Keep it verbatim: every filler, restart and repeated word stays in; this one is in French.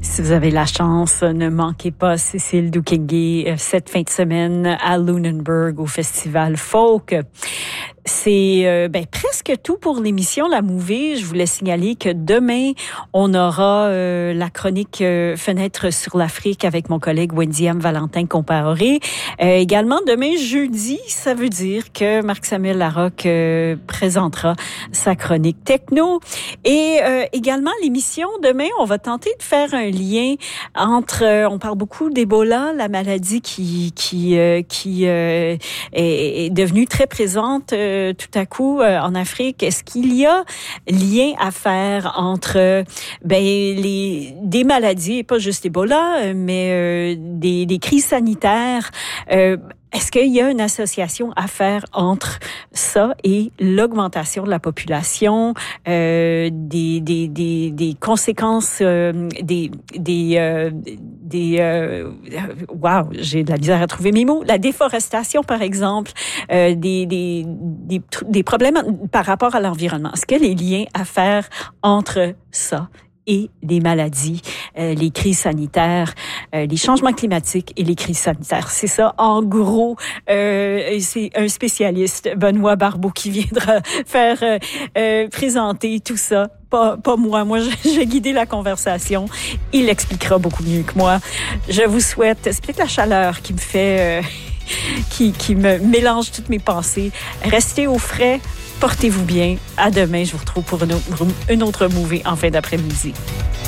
Si vous avez la chance, ne manquez pas Cécile Doukengué cette fin de semaine à Lunenburg au Festival Folk. C'est euh, ben, presque tout pour l'émission La Mouvée. Je voulais signaler que demain, on aura euh, la chronique euh, Fenêtre sur l'Afrique avec mon collègue Wendiam Valentin Compaoré. Euh, également, demain, jeudi, ça veut dire que Marc-Samuel Larocque euh, présentera sa chronique techno. Et euh, également, l'émission demain, on va tenter de faire un lien entre, euh, on parle beaucoup d'Ebola, la maladie qui qui euh, qui euh, est, est devenue très présente euh, tout à coup euh, en Afrique. Est-ce qu'il y a lien à faire entre ben les des maladies, et pas juste Ebola, mais euh, des, des crises sanitaires? Euh, Est-ce qu'il y a une association à faire entre ça et l'augmentation de la population, euh, des, des, des, des conséquences, euh, des, des, euh, des, euh, wow, j'ai de la misère à trouver mes mots, la déforestation par exemple, euh, des, des, des, des problèmes par rapport à l'environnement. Est-ce qu'il y a les liens à faire entre ça et les maladies, euh, les crises sanitaires, euh, les changements climatiques et les crises sanitaires? C'est ça, en gros, euh, c'est un spécialiste, Benoît Barbeau, qui viendra faire euh, euh, présenter tout ça. Pas, pas moi. Moi, j'ai guidé la conversation. Il l'expliquera beaucoup mieux que moi. Je vous souhaite, c'est peut-être la chaleur qui me fait, euh, qui, qui me mélange toutes mes pensées. Restez au frais. Portez-vous bien. À demain. Je vous retrouve pour une autre, une autre movie en fin d'après-midi.